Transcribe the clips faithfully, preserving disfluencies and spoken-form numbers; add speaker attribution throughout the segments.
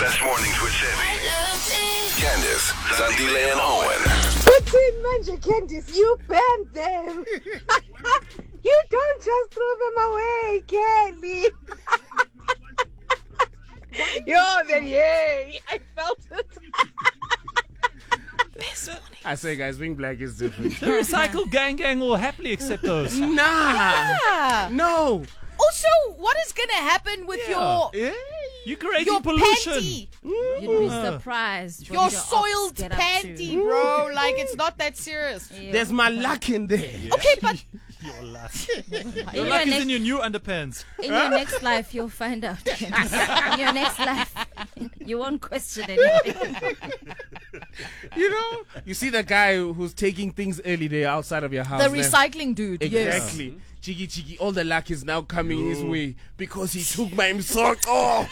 Speaker 1: Best mornings with Sebi. Candice, Zandile, and Owen.
Speaker 2: But in Manja Candice, you banned them. You don't just throw them away, Candy. Yo, then yay! I felt it.
Speaker 3: I say, guys, being black is different.
Speaker 4: The Recycle Gang Gang will happily accept those.
Speaker 3: Nah.
Speaker 5: Yeah.
Speaker 3: No.
Speaker 5: Also, what is going to happen with
Speaker 4: Yeah.
Speaker 5: your
Speaker 3: Yeah.
Speaker 4: You're creating
Speaker 5: your
Speaker 4: pollution.
Speaker 5: panty?
Speaker 6: You'd be surprised. what
Speaker 5: Your
Speaker 6: your ops
Speaker 5: soiled
Speaker 6: get up
Speaker 5: panty,
Speaker 6: to.
Speaker 5: bro. Like, it's not that serious.
Speaker 6: Yeah.
Speaker 3: There's my luck in there.
Speaker 5: Okay, but
Speaker 4: Your luck.
Speaker 6: In
Speaker 4: Your
Speaker 6: your,
Speaker 4: luck is
Speaker 6: next,
Speaker 4: in your new underpants.
Speaker 6: in your next life, you'll find out. In your next life, you won't question anything.
Speaker 3: You know? You see that guy who's taking things early there outside of your house.
Speaker 5: the
Speaker 3: man?
Speaker 5: recycling dude, yes.
Speaker 3: Exactly. Cheeky, cheeky. All the luck is now coming his way because he took my sock off.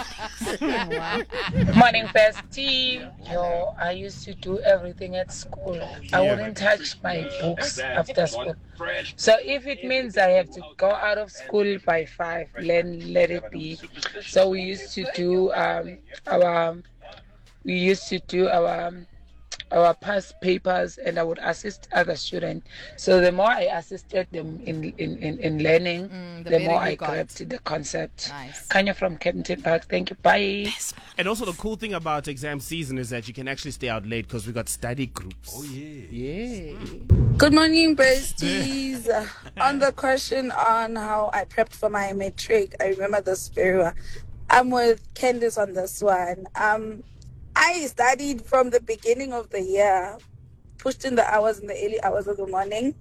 Speaker 7: Morning, best team. Yo, I used to do everything at school. I wouldn't touch my books after school. So if it means I have to go out of school by five, then let it be. So we used to do um our we used to do our um, our past papers, and I would assist other students. So the more I assisted them in in, in, in learning,
Speaker 5: Mm, the
Speaker 7: the,
Speaker 5: better
Speaker 7: more
Speaker 5: you
Speaker 7: I
Speaker 5: got.
Speaker 7: grabbed the concept.
Speaker 5: Nice.
Speaker 7: Kanya from Kempton Park. Thank you. Bye.
Speaker 3: And also the cool thing about exam season is that you can actually stay out late because we got study groups. Oh, yeah. Yeah.
Speaker 8: Good morning, besties. Uh, on the question on how I prepped for my matric, I remember this very well. I'm with Candice on this one. Um, I studied from the beginning of the year, pushed in the hours in the early hours of the morning,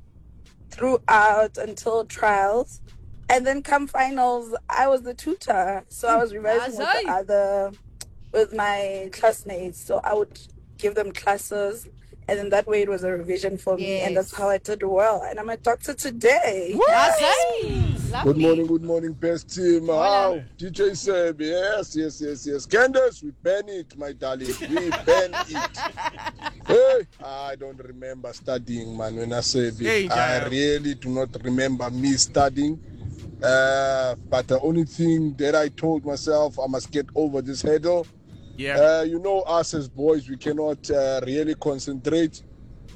Speaker 8: throughout until trials. And then come finals, I was the tutor. So I was revising with the other, with my classmates. So I would give them classes. And then that way it was a revision for me. And that's
Speaker 5: Yes.
Speaker 8: how I did well. And I'm a doctor today.
Speaker 5: That's it.
Speaker 9: Good
Speaker 5: Lovely.
Speaker 9: morning, good morning, best team. How? D J Seb, yes, yes, yes, yes. Candace, we ban it, my darling. We ban it. Hey, I don't remember studying, man, when I said it.
Speaker 3: Hey,
Speaker 9: I
Speaker 3: Jaya.
Speaker 9: really do not remember me studying. Uh, but the only thing that I told myself, I must get over this hurdle.
Speaker 3: Yeah.
Speaker 9: Uh, you know, us as boys, we cannot uh, really concentrate.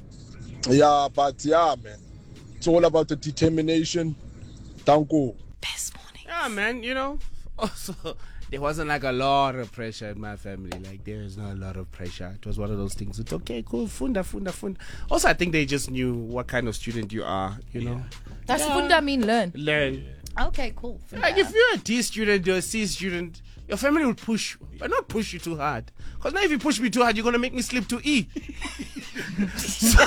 Speaker 9: Yeah, but yeah, man. It's all about the determination. Thank you.
Speaker 3: Yeah, man, you know. Also, there wasn't like a lot of pressure in my family. Like, there is not a lot of pressure. It was one of those things. It's okay, cool, funda, funda, funda. Also, I think they just knew what kind of student you are, you know.
Speaker 5: Does funda mean learn?
Speaker 3: Learn.
Speaker 5: Okay, cool.
Speaker 3: Like, if you're a D student, you're a C student, your family will push you, but not push you too hard. Because now if you push me too hard, you're going to make me slip to E. so,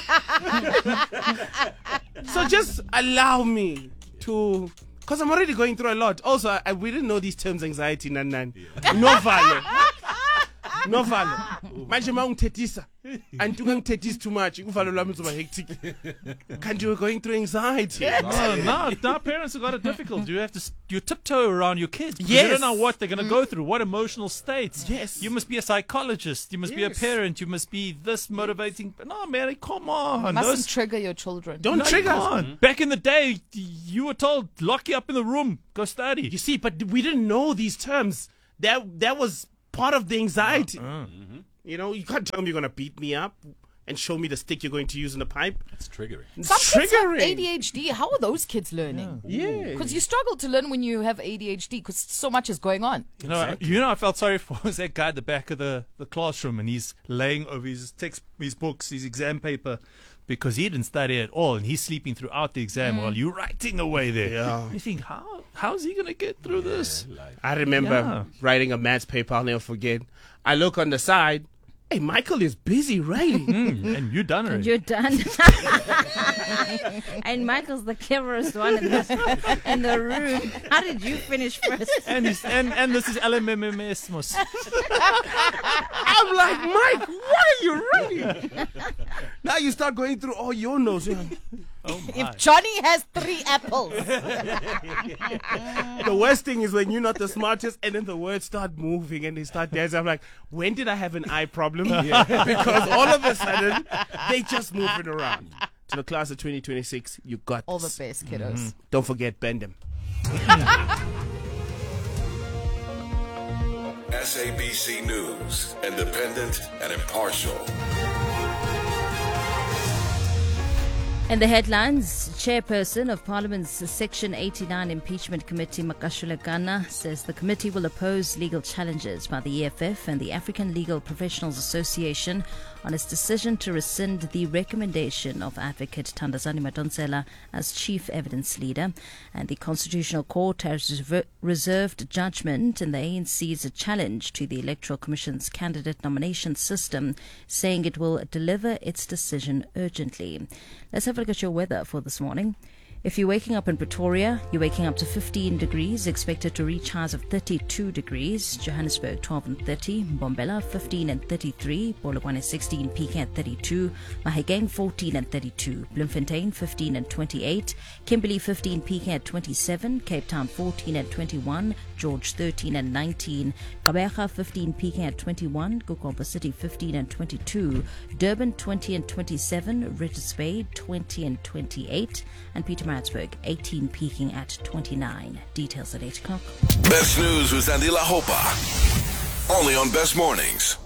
Speaker 3: so just allow me to... Because I'm already going through a lot. Also, I, we didn't know these terms, anxiety, nan nan. No vale. No vale. Manje ma ungithethisa. And you thethisa too much. Uvalo lwami uzoba hectic. Can't you going through anxiety?
Speaker 4: No, no, now parents have got it difficult. You have to s- you tiptoe around your kids. because
Speaker 3: Yes.
Speaker 4: You don't know what they're going to go through, what emotional states.
Speaker 3: Yes.
Speaker 4: You must be a psychologist. You must be a
Speaker 3: Yes.
Speaker 4: parent. You must be this motivating. No, man, come on.
Speaker 5: Mustn't
Speaker 4: Those-
Speaker 5: trigger your children.
Speaker 3: Don't
Speaker 4: No, you
Speaker 3: trigger.
Speaker 4: can't. Back in the day, you were told, lock you up in the room, go study.
Speaker 3: You see, but we didn't know these terms. That that was part of the anxiety. You know, you can't tell me you're going to beat me up and show me the stick you're going to use in the pipe.
Speaker 10: It's triggering.
Speaker 3: It's
Speaker 5: Some kids have
Speaker 3: triggering.
Speaker 5: A D H D. How are those kids learning?
Speaker 3: Yeah.
Speaker 5: Because you struggle to learn when you have A D H D because so much is going on.
Speaker 4: You know, you know, I felt sorry for was that guy at the back of the, the classroom, and he's laying over his text, his books, his exam paper, because he didn't study at all, and he's sleeping throughout the exam while you're writing away there.
Speaker 3: Yeah.
Speaker 4: You think, how how's he gonna get through this?
Speaker 3: I remember
Speaker 4: Yeah.
Speaker 3: writing a maths paper, I'll never forget. I look on the side. Hey, Michael is busy writing.
Speaker 4: Mm, and you're done already.
Speaker 6: You're done. And Michael's the cleverest one in the, in the room. How did you finish first?
Speaker 4: and, he's, and and this is L M M S mos.
Speaker 3: I'm like, Mike, why are you writing? Now you start going through all your notes. You're like,
Speaker 4: Oh my.
Speaker 5: If Johnny has three apples,
Speaker 3: the worst thing is when you're not the smartest and then the words start moving and they start dancing. I'm like, when did I have an eye problem? Because all of a sudden, they just moving around. To the class of twenty twenty-six, you got
Speaker 5: all the
Speaker 3: this.
Speaker 5: best kiddos.
Speaker 3: Don't forget, bend them.
Speaker 1: S A B C News, independent and impartial.
Speaker 6: And the headlines, Chairperson of Parliament's Section eighty-nine Impeachment Committee, Makashule Gana, says the committee will oppose legal challenges by the E F F and the African Legal Professionals Association on its decision to rescind the recommendation of Advocate Thandazani Madonsela as chief evidence leader. And the Constitutional Court has rever- reserved judgment in the A N C's challenge to the Electoral Commission's candidate nomination system, saying it will deliver its decision urgently. Let's have a look at your weather for this morning. If you're waking up in Pretoria, you're waking up to fifteen degrees, expected to reach highs of thirty-two degrees. Johannesburg, twelve and thirty. Mbombela, fifteen and thirty-three. Polokwane, sixteen, peaking at thirty-two. Mahikeng, fourteen and thirty-two. Bloemfontein, fifteen and twenty-eight. Kimberley, fifteen, peaking at twenty-seven. Cape Town, fourteen and twenty-one. George, thirteen and nineteen. Gqeberha, fifteen, peaking at twenty-one. Gukomba City, fifteen and twenty-two. Durban, twenty and twenty-seven. Richards Bay, twenty and twenty-eight. And Pietermaritzburg, eighteen, peaking at twenty-nine. Details at eight o'clock.
Speaker 1: Best news with Zandila Hopa. Only on Best Mornings.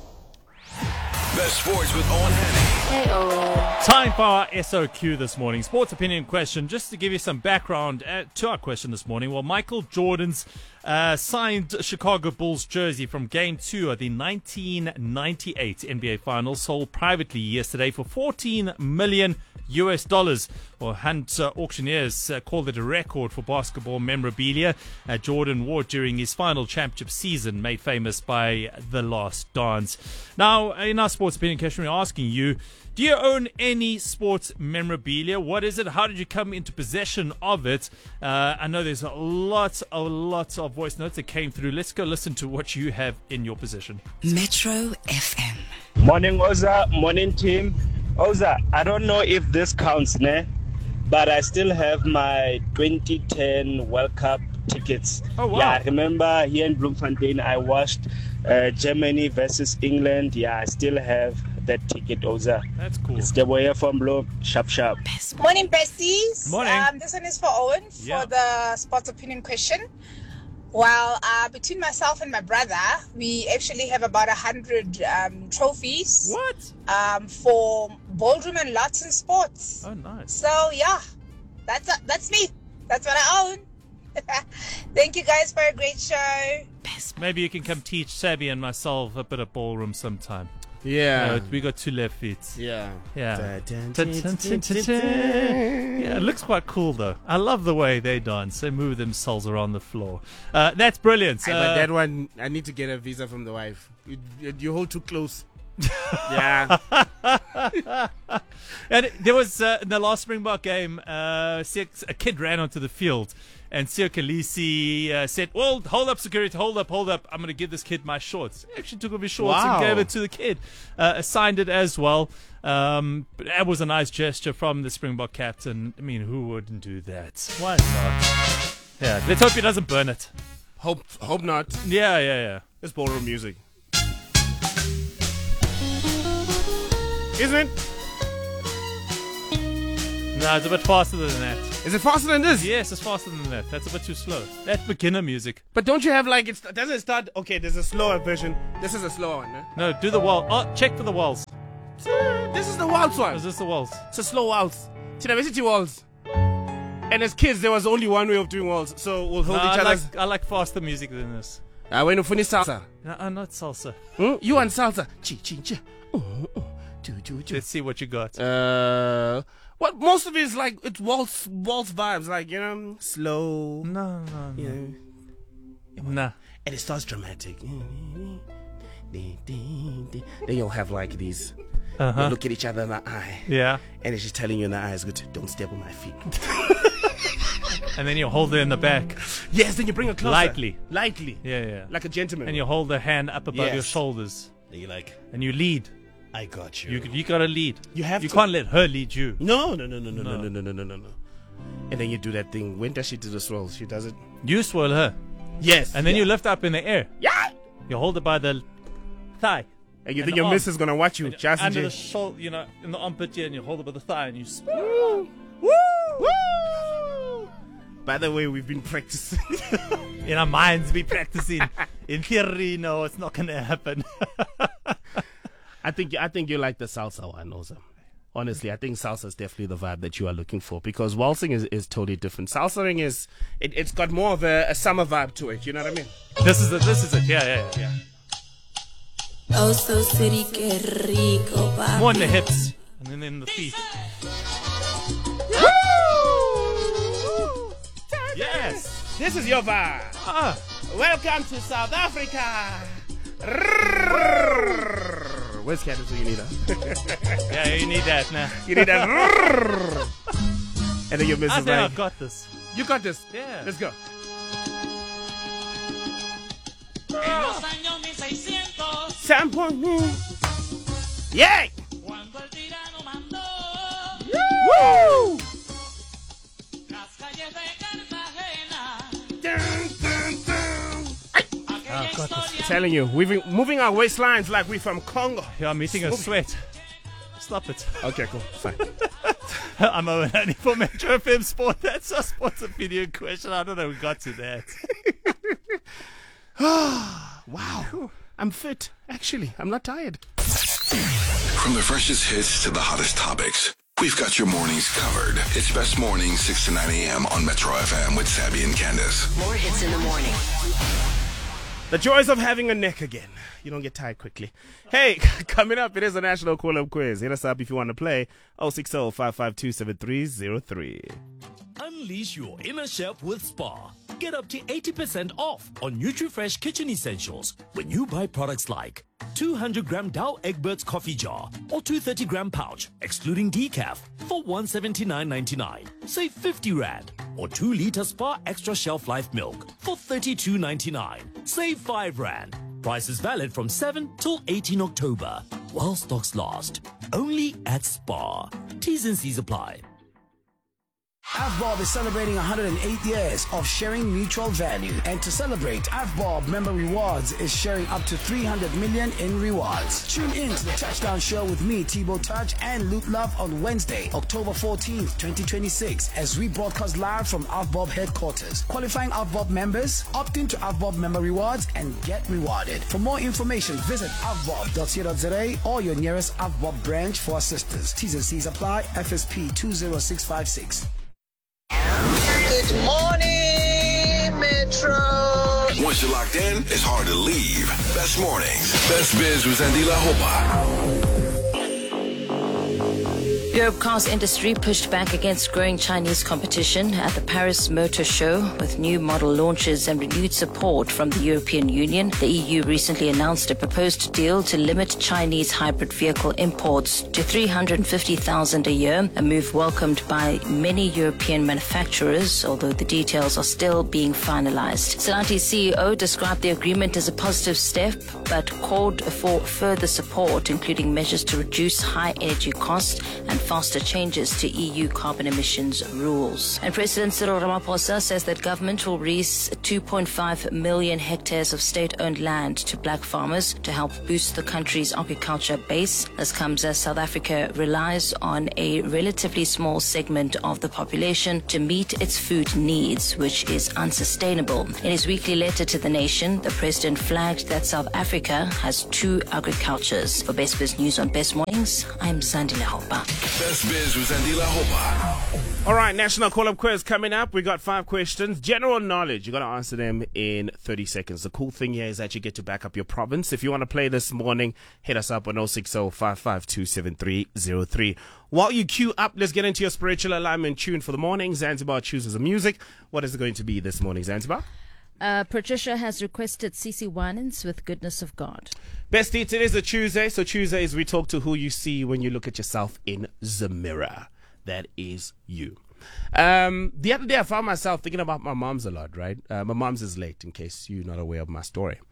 Speaker 1: Best sports with Owen Henny.
Speaker 2: Hey, Owen.
Speaker 4: Time for our S O Q this morning. Sports opinion question. Just to give you some background uh, to our question this morning. Well, Michael Jordan's uh, signed Chicago Bulls jersey from Game two of the nineteen ninety-eight N B A Finals sold privately yesterday for fourteen million U S dollars. Well, Hunt uh, auctioneers uh, called it a record for basketball memorabilia. Uh, Jordan wore during his final championship season, made famous by The Last Dance. Now, in our sports opinion question, we're asking you, do you own any sports memorabilia? What is it? How did you come into possession of it? Uh, I know there's a lot, a lot of voice notes that came through. Let's go listen to what you have in your possession.
Speaker 10: Metro F M.
Speaker 11: Morning, Oza. Morning, team. Oza, I don't know if this counts, ne? But I still have my twenty ten World Cup tickets.
Speaker 4: Oh, wow.
Speaker 11: Yeah, I remember here in Bloemfontein, I watched uh, Germany versus England. Yeah, I still have that ticket, Oza.
Speaker 4: That's cool.
Speaker 11: It's the way from Bloem. Sharp, sharp.
Speaker 12: Morning, besties.
Speaker 4: Morning.
Speaker 12: Um, this one is for Owen for
Speaker 4: Yeah.
Speaker 12: the sports opinion question. Well, uh, between myself and my brother, we actually have about a hundred um, trophies.
Speaker 4: What?
Speaker 12: Um, for ballroom and lots and sports.
Speaker 4: Oh, nice.
Speaker 12: So yeah, that's uh, that's me. That's what I own. Thank you guys for a great show.
Speaker 4: Maybe you can come teach Sabby and myself a bit of ballroom sometime.
Speaker 3: Yeah.
Speaker 4: Uh, we got two left feet.
Speaker 3: Yeah.
Speaker 4: Yeah.
Speaker 3: Dun,
Speaker 4: Dun,
Speaker 3: dun,
Speaker 4: dun,
Speaker 3: dun,
Speaker 4: dun,
Speaker 3: dun,
Speaker 4: dun,
Speaker 3: dun.
Speaker 4: dun. Yeah, it looks quite cool though. I love the way they dance. They move themselves around the floor. Uh, that's brilliant.
Speaker 3: Aye,
Speaker 4: Uh,
Speaker 3: but that one, I need to get a visa from the wife. You, you, you hold too close. Yeah.
Speaker 4: And there was uh, in the last Springbok game, uh, six, a kid ran onto the field, and Sio Khaleesi uh, said, "Well, hold up, security, hold up, hold up. I'm going to give this kid my shorts." He actually took off his shorts
Speaker 3: Wow.
Speaker 4: and gave it to the kid. Uh, signed it as well. Um, but that was a nice gesture from the Springbok captain. I mean, who wouldn't do that? Why not? Yeah, let's hope he doesn't burn it.
Speaker 3: Hope, hope not.
Speaker 4: Yeah, yeah, yeah.
Speaker 3: It's ballroom music. Isn't it?
Speaker 4: No, it's a bit faster than that.
Speaker 3: Is it faster than this?
Speaker 4: Yes, it's faster than that. That's a bit too slow. That's beginner music.
Speaker 3: But don't you have like, it's, doesn't it start? Okay, there's a slower version. This is a slower one. Eh?
Speaker 4: No, do the waltz. Oh, check for the waltz.
Speaker 3: This is the waltz one.
Speaker 4: Is this the waltz?
Speaker 3: It's a slow waltz. City waltz. And as kids, there was only one way of doing waltz. So we'll hold
Speaker 4: No,
Speaker 3: each
Speaker 4: I
Speaker 3: other's.
Speaker 4: like, I like faster music than this.
Speaker 3: I went to funny salsa.
Speaker 4: No, I'm not salsa.
Speaker 3: Hmm? You want salsa? Chi chi chi. Oh, oh. Choo, choo, choo.
Speaker 4: Let's see what you got.
Speaker 3: Uh, what most of it is like it's waltz, waltz vibes, like you know, slow.
Speaker 4: No, no, no.
Speaker 3: You know,
Speaker 4: Nah.
Speaker 3: and it starts dramatic. Then you'll have like these.
Speaker 4: Uh-huh.
Speaker 3: You look at each other in the eye.
Speaker 4: Yeah.
Speaker 3: And it's just telling you in the eyes, good, don't step on my feet.
Speaker 4: And then you hold her in the back.
Speaker 3: Yes, then you bring her closer.
Speaker 4: Lightly.
Speaker 3: Lightly.
Speaker 4: Yeah, yeah.
Speaker 3: Like a gentleman.
Speaker 4: And you hold her hand up above
Speaker 3: Yes.
Speaker 4: your shoulders.
Speaker 3: And you're like,
Speaker 4: And you lead.
Speaker 3: I got you.
Speaker 4: You you gotta lead.
Speaker 3: You have
Speaker 4: You
Speaker 3: to.
Speaker 4: can't let her lead you.
Speaker 3: No, no, no, no, no,
Speaker 4: No.
Speaker 3: no, no, no, no, no, no. And then you do that thing. When does she do the swirl? She does it.
Speaker 4: You swirl her.
Speaker 3: Yes.
Speaker 4: And then
Speaker 3: yeah.
Speaker 4: you lift up in the air.
Speaker 3: Yeah.
Speaker 4: You hold her by the thigh.
Speaker 3: And you
Speaker 4: and
Speaker 3: think
Speaker 4: the
Speaker 3: your
Speaker 4: arm.
Speaker 3: missus is gonna watch you.
Speaker 4: And
Speaker 3: Just
Speaker 4: under
Speaker 3: in
Speaker 4: the
Speaker 3: case.
Speaker 4: shoulder, you know, in the armpit here, and you hold her by the thigh, and you spin.
Speaker 3: Woo! Woo! By the way, we've been practicing.
Speaker 4: In our minds, be practicing. In theory, no, it's not going to happen.
Speaker 3: I think I think you like the salsa one, Oza. Honestly, I think salsa is definitely the vibe that you are looking for, because waltzing is, is totally different. Salsaing is it, it's got more of a, a summer vibe to it. You know what I mean?
Speaker 4: This is it. This is it. Yeah, yeah, yeah.
Speaker 13: Oh, so city, que rico, papi.
Speaker 4: More in the hips and then in the feet.
Speaker 3: Yes, this is your vibe.
Speaker 4: Ah.
Speaker 3: Welcome to South Africa. Where's Candace? Do you need that?
Speaker 4: Yeah, you need that now.
Speaker 3: You need that. And then you're
Speaker 4: I
Speaker 3: missing
Speaker 4: think
Speaker 3: right.
Speaker 4: I've got this.
Speaker 3: You got this.
Speaker 4: Yeah.
Speaker 3: Let's go. Sample me. Yay! Woo!
Speaker 4: I've got this.
Speaker 3: Telling you, we've been moving our waistlines like we from Congo.
Speaker 4: Yeah, I'm eating a
Speaker 3: Smooth.
Speaker 4: sweat. Stop it.
Speaker 3: Okay, cool. Fine.
Speaker 4: I'm Owen Honey for Metro F M Sport. That's our sports opinion question. I don't know. We got to that.
Speaker 3: Wow. I'm fit. Actually, I'm not tired.
Speaker 1: From the freshest hits to the hottest topics, we've got your mornings covered. It's Best Mornings, six to nine a.m. on Metro F M with Sabby and Candace.
Speaker 10: More hits in the morning.
Speaker 3: The joys of having a neck again. You don't get tired quickly. Hey, coming up, it is a national call-up quiz. Hit us up if you want to play. oh six oh, five five two, seven three oh three.
Speaker 14: Unleash your inner chef with Spa. Get up to eighty percent off on NutriFresh kitchen essentials when you buy products like two hundred gram Dow Egberts coffee jar or two thirty gram pouch, excluding decaf, for one seventy-nine ninety-nine. Save fifty rand. Or two liter Spa extra shelf life milk for thirty-two ninety-nine. Save five rand. Price is valid from seven till eighteen October. While stocks last. Only at Spa. T's and C's apply.
Speaker 15: AVBOB is celebrating one hundred eight years of sharing mutual value. And to celebrate, AVBOB Member Rewards is sharing up to three hundred million in rewards. Tune in to the Touchdown Show with me, Thibaut Touch, and Luke Love on Wednesday, October fourteenth, twenty twenty-six, as we broadcast live from AVBOB headquarters. Qualifying AVBOB members, opt into AVBOB Member Rewards and get rewarded. For more information, visit a v b o b dot co dot z a or your nearest AVBOB branch for assistance. T's and C's apply. F S P two zero six five six.
Speaker 16: Good morning, Metro.
Speaker 1: Once you're locked in, it's hard to leave. Best Mornings. Best Biz with Zandila Hopa.
Speaker 6: Europe car's industry pushed back against growing Chinese competition at the Paris Motor Show with new model launches and renewed support from the European Union. The E U recently announced a proposed deal to limit Chinese hybrid vehicle imports to three hundred fifty thousand a year, a move welcomed by many European manufacturers, although the details are still being finalized. Stellantis C E O described the agreement as a positive step, but called for further support, including measures to reduce high energy costs and faster changes to E U carbon emissions rules. And President Cyril Ramaphosa says that government will release two point five million hectares of state-owned land to black farmers to help boost the country's agriculture base. This comes as South Africa relies on a relatively small segment of the population to meet its food needs, which is unsustainable. In his weekly letter to the nation, the president flagged that South Africa has two agricultures. For Best Biz News on Best Mornings, I'm Zandila Hopa.
Speaker 1: Best Biz with Zandila Hopa.
Speaker 3: All right, national call-up quiz coming up. We got five questions. General knowledge. You got to answer them in thirty seconds. The cool thing here is that you get to back up your province. If you want to play this morning, hit us up on oh six oh, five five two, seven three oh three. While you queue up, let's get into your spiritual alignment tune for the morning. Zanzibar chooses a music. What is it going to be this morning, Zanzibar?
Speaker 6: Uh, Patricia has requested Cece Winans with Goodness of God.
Speaker 3: Best eats, it is a Tuesday. So Tuesdays we talk to who you see when you look at yourself in the mirror. That is you. Um, the other day I found myself thinking about my mom's a lot, right? Uh, my mom's is late, in case you're not aware of my story.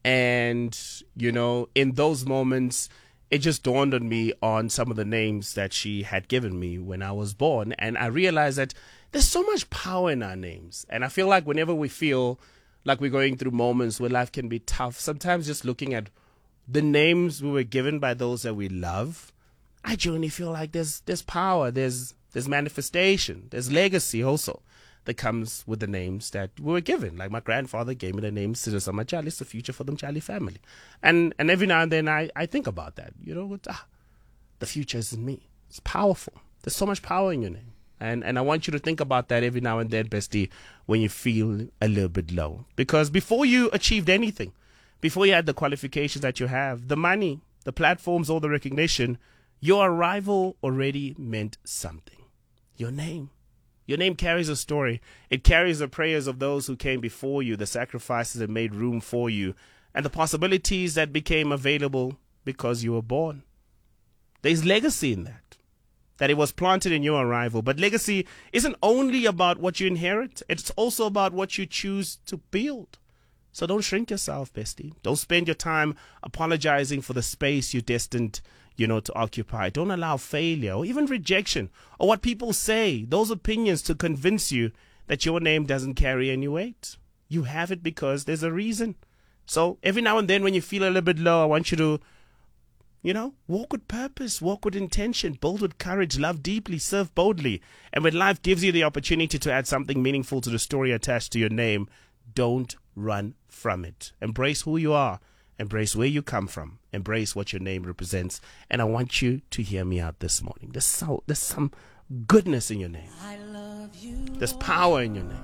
Speaker 3: And, you know, in those moments, it just dawned on me on some of the names that she had given me when I was born. And I realized that there's so much power in our names. And I feel like whenever we feel like we're going through moments where life can be tough, sometimes just looking at the names we were given by those that we love, I genuinely feel like there's there's power, there's there's manifestation, there's legacy also that comes with the names that we were given. Like my grandfather gave me the name Sidosa Machali. It's the future for the Machali family. And and every now and then I, I think about that. You know, it's, ah, the future is in me. It's powerful. There's so much power in your name. And and I want you to think about that every now and then, bestie, when you feel a little bit low. Because before you achieved anything, before you had the qualifications that you have, the money, the platforms, all the recognition, your arrival already meant something. Your name. Your name carries a story. It carries the prayers of those who came before you, the sacrifices that made room for you, and the possibilities that became available because you were born. There's legacy in that, that it was planted in your arrival. But legacy isn't only about what you inherit. It's also about what you choose to build. So don't shrink yourself, bestie. Don't spend your time apologizing for the space you're destined, you know, to occupy. Don't allow failure or even rejection or what people say, those opinions, to convince you that your name doesn't carry any weight. You have it because there's a reason. So every now and then when you feel a little bit low, I want you to, you know, walk with purpose, walk with intention, build with courage, love deeply, serve boldly. And when life gives you the opportunity to add something meaningful to the story attached to your name, don't run from it. Embrace who you are. Embrace where you come from. Embrace what your name represents. And I want you to hear me out this morning. There's, so, there's some goodness in your name. There's power in your name.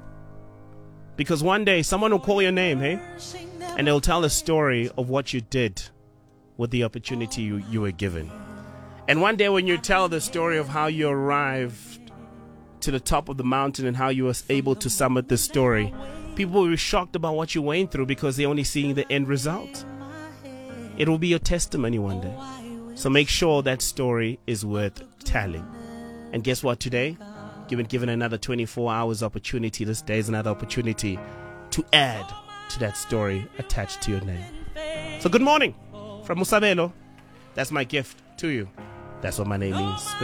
Speaker 3: Because one day someone will call your name, hey? And they'll tell a story of what you did with the opportunity you, you were given. And one day when you tell the story of how you arrived to the top of the mountain and how you were able to summit the story, people will be shocked about what you went through because they're only seeing the end result. It will be your testimony one day. So make sure that story is worth telling. And guess what? Today, you've been given another twenty-four hours opportunity. This day is another opportunity to add to that story attached to your name. So good morning from Musabelo. That's my gift to you. That's what my name means.